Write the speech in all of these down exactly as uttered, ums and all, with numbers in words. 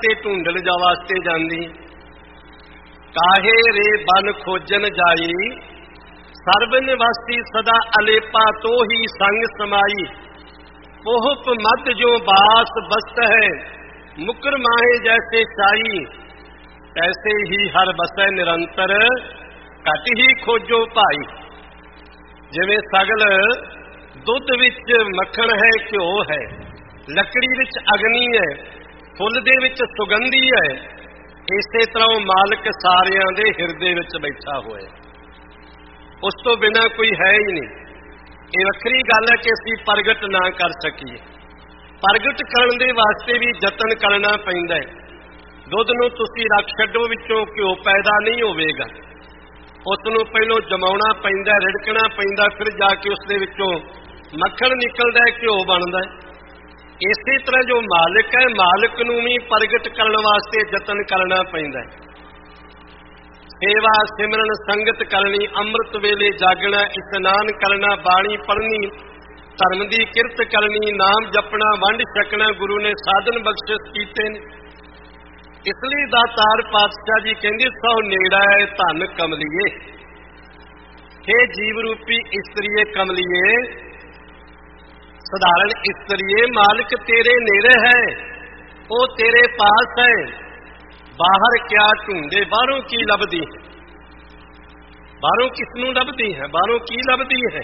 वास्ते ढूंढण जा वास्ते जांदी। काहे रे बन खोजन जाई, सर्ब निवासी सदा अलेपा तो ही संग समाई। पोहप मत जो बास बस्त है, मुकर माहे जैसे साई। ऐसे ही हर बसै निरंतर, घट ही खोजो भाई। जिवें सगल दुध विच मक्खण है, घ्यो है, लकड़ी विच अग्नि है, फुल दे विच सुगंधी है, इसे तरह मालिक सारियां दे हिरदे विच बैठा होया। उस तो बिना कोई है ही नहीं। ये वखरी गल है कि असीं प्रगट ना कर सकीए। प्रगट करन दे वास्ते भी यतन करना पैंदा है। दुध नूं तुसीं रख छड्डो, विचों घ्यो पैदा नहीं होवेगा। उस नूं पहलों जमाउणा पैंदा, रिड़कना पैंदा, फिर जाके उस दे विचों मक्खण निकलदा है, घ्यो बनदा है। इसे तरह जो मालिक है, मालिक नूं भी प्रगट करन वास्ते यतन करना पैंदा है। सेवा सिमरन संगत करनी, अमृत वेले जागना, इशनान करना, बाणी पढ़नी, धर्म की किरत करनी, नाम जपना, वंड छकना, गुरु ने साधन बख्शिश कीते ने। इसलिए दातार पातशाह जी कहंदे सौ नेड़ा है धन कमलिए। हे जीव रूपी इस्त्रीए कमलिए, साधारण इस्त्रीए, मालिक तेरे नेड़े है, वो तेरे पास है। बाहर क्या ढूंढे, बाहरों की लभदी है। बाहरों किसनू लभदी है, बाहरों की लभदी है।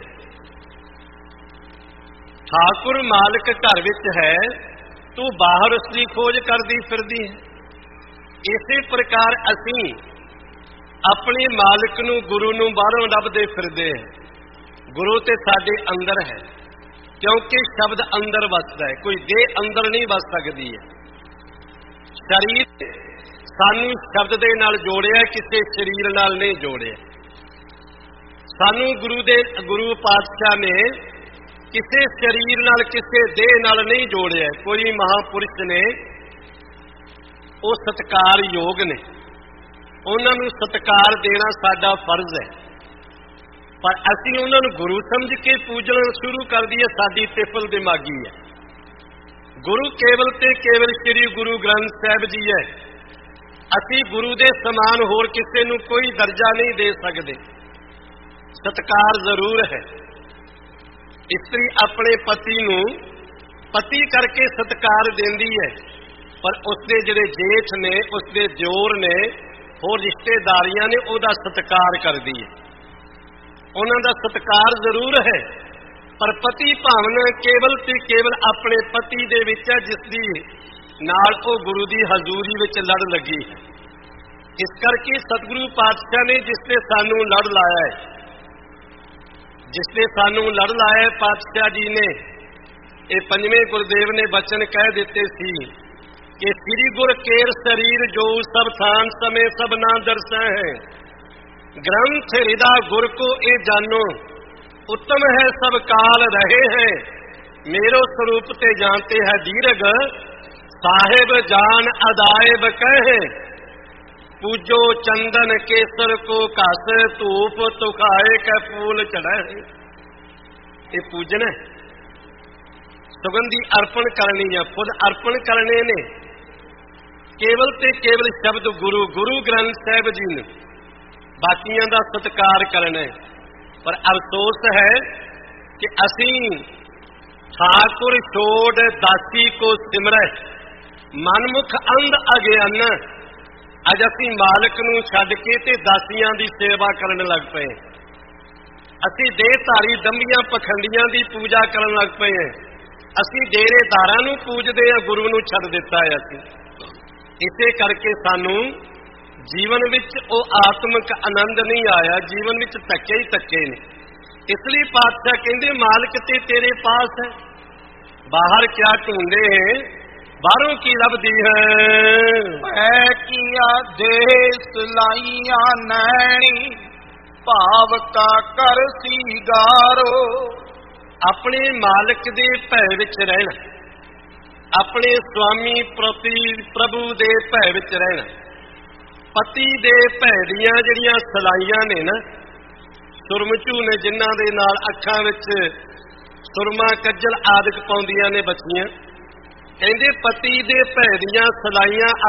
ठाकुर मालिक घर विच है, तू बाहर उसकी खोज करदी फिरदी है। इसे प्रकार असीं अपने मालिक नू, गुरु नू बाहरों लभदे फिरदे हैं। गुरु ते साडे अंदर है, क्योंकि शब्द अंदर वसदा है, कोई देह अंदर नहीं वस सकदी है। शरीर सानू शब्द दे नाल जोड़िया, किसी शरीर नाल नहीं जोड़िया। सानू गुरु दे गुरु पातशाह ने किसी शरीर नाल, किसी देह नाल नहीं जोड़िया। कोई महापुरुष ने वो सत्कार योग ने, उन्हां नूं सत्कार देना साडा फर्ज है। पर असीं उन्हां नूं गुरु समझ के पूजना शुरू कर दईए, साडी तिफल दिमागी है। गुरु केवल ते केवल श्री गुरु ग्रंथ साहिब जी है। असी गुरु दे समान होर किसी नूं कोई दर्जा नहीं दे सकते। सत्कार जरूर है। इस्त्री अपने पति नूं पति करके सत्कार देंदी है, पर उसके जिहड़े जेठ ने, उसके दिओर ने, होर रिश्तेदारियां ने उहदा सत्कार करदी है। उन्हां दा सत्कार जरूर है, पर पति भावना केवल ते केवल अपने पति दे विच है, जिसदी नाल ओ गुरु दी हजूरी विच लड़ लगी है। इस करके सतगुरु पातशाह ने जिसने सानू लड़ लाया है, जिसने सानू लड़ लाया है, पातशाह जी ने ये पंजवें गुरदेव ने बचन कह दिते सी कि श्री गुर केर शरीर जो सब थान समय सब ना दर्शा है। ग्रंथ हृदय गुर को ए जानो, उत्तम है सब काल रहे हैं। मेरो स्वरूप ते जानते है दीर्घ, साहेब जान अदायब कहे। पूजो चंदन केसर को घस, धूप तुखाए कै फूल चढ़ाए। ये पूजन है, सुगंधी अर्पण करनी है, फुल अर्पण करने ने। केवल ते केवल शब्द गुरु, गुरु ग्रंथ साहिब जी ने, बाकियां दा सत्कार करना है। पर अफसोस है कि असीं ठाकुर छोड़ दासी को सिमरै, मनमुख अंध अज्ञान। अज असीं मालिक नूं छड्ड के ते दासियां दी सेवा करन लग पए। असीं देहधारी दंभियां पखंडियां दी पूजा करन लग पए हैं। असीं डेरेदारां नूं पूजदे हां, गुरु नूं छड्ड दित्ता है असीं। इसे करके सानू जीवन विच ओ आत्मक आनंद नहीं आया, जीवन विच धक्के ही धक्के ने। इसलिए पातशाह कहंदे मालिक ते तेरे पास है, बाहर क्या ढूंढे हैं, बाहरों की लभदी है। मैं किया देश लाइया नैनी, भाव का कर सीगारो। अपने मालिक दे भय विच रहना, अपने स्वामी प्रति प्रभु दे भय विच रहना। पति दे भय दियां जिहड़ियां सलाइयां ने ना, सुरमचू ने जिन्हां दे नाल अखां विच सुरमा कज्जल आदਿਕ पाउंदियां ने बच्चियां, कहंदे पति दे भय दियां सलाइयां